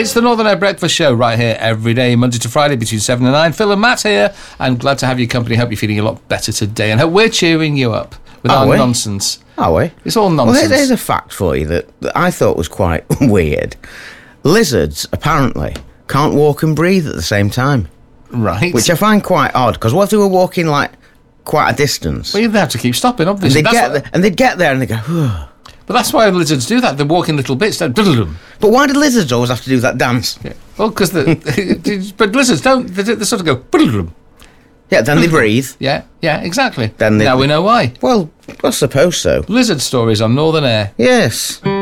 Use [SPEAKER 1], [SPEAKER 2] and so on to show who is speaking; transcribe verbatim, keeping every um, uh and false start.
[SPEAKER 1] It's the Northern Air Breakfast Show right here every day, Monday to Friday between seven and nine. Phil and Matt here. I'm glad to have your company. Hope you're feeling a lot better today and hope we're cheering you up with
[SPEAKER 2] Are
[SPEAKER 1] our
[SPEAKER 2] we?
[SPEAKER 1] nonsense.
[SPEAKER 2] Are we?
[SPEAKER 1] It's all
[SPEAKER 2] Well,
[SPEAKER 1] nonsense.
[SPEAKER 2] here- here's a fact for you that, that I thought was quite weird. Lizards, apparently, can't walk and breathe at the same time.
[SPEAKER 1] Right.
[SPEAKER 2] Which I find quite odd, because what if they were walking, like, quite a distance?
[SPEAKER 1] Well, you'd have to keep stopping,
[SPEAKER 2] and,
[SPEAKER 1] obviously.
[SPEAKER 2] they'd
[SPEAKER 1] That's
[SPEAKER 2] get
[SPEAKER 1] what-
[SPEAKER 2] there, and they'd get there and they'd go, "Whew."
[SPEAKER 1] But that's why lizards do that. They walk in little bits. Don't.
[SPEAKER 2] But why do lizards always have to do that dance?
[SPEAKER 1] Yeah. Well, because the but lizards don't. They, they sort of go.
[SPEAKER 2] Yeah, then they breathe.
[SPEAKER 1] Yeah, yeah, exactly.
[SPEAKER 2] Then they-
[SPEAKER 1] now we know why.
[SPEAKER 2] Well, I suppose so.
[SPEAKER 1] Lizard stories on Northern Air.
[SPEAKER 2] Yes.